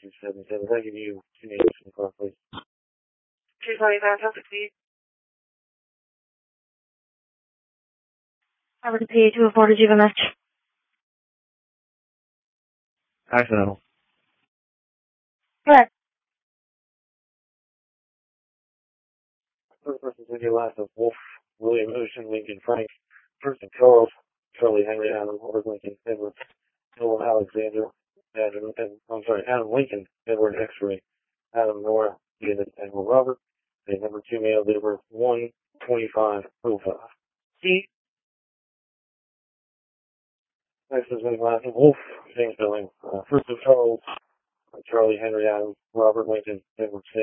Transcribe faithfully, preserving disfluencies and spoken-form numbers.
two seven seven. Can I give you two names in the car, please? two twenty-five, Delta P. Over to P two oh four to G V M H. Accidental. Correct. First person's in your last of Wolf, William Ocean, Lincoln, Frank, Person Charles, Charlie Henry, Adam, Robert Lincoln, Edward, Noah Alexander, Adam, and, I'm sorry, Adam Lincoln, Edward X-Ray, Adam Nora, David, Edward Robert, and number two male, they were one twenty-five oh five. G. Next is in last of Wolf, James Billing, uh, First of Charles, Charlie Henry, Adam, Robert Lincoln, Edward